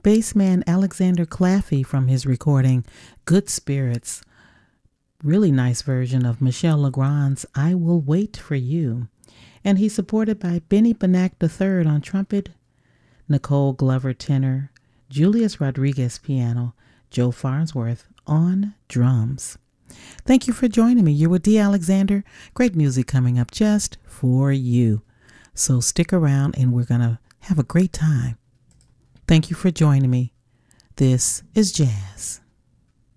bassman Alexander Claffey from his recording Good Spirits. Really nice version of Michel Legrand's I Will Wait for You. And he's supported by Benny Benack III on trumpet, Nicole Glover tenor, Julius Rodriguez piano, Joe Farnsworth on drums. Thank you for joining me. You're with Dee Alexander. Great music coming up just for you. So stick around and we're going to have a great time. Thank you for joining me. This is Jazz.